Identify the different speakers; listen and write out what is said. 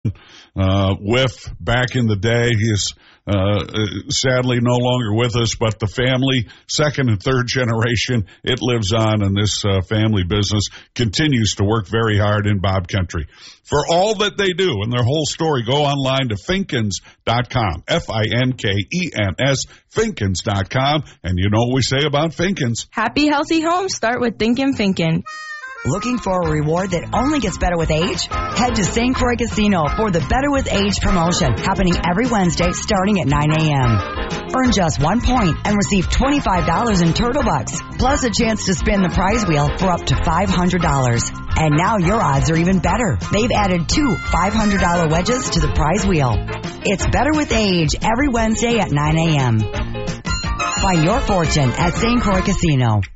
Speaker 1: Whiff back in the day. He is sadly no longer with us, but the family, second and third generation, it lives on, and this family business continues to work very hard in Bob Country. For all that they do and their whole story, go online to Finkens.com, Finkens, Finkens.com, and you know what we say about Finkens.
Speaker 2: Happy, healthy homes start with Thinkin' Finken.
Speaker 3: Looking for a reward that only gets better with age? Head to St. Croix Casino for the Better with Age promotion, happening every Wednesday starting at 9 a.m. Earn just 1 point and receive $25 in Turtle Bucks, plus a chance to spin the prize wheel for up to $500. And now your odds are even better. They've added 2 $500 wedges to the prize wheel. It's Better with Age every Wednesday at 9 a.m. Find your fortune at St. Croix Casino.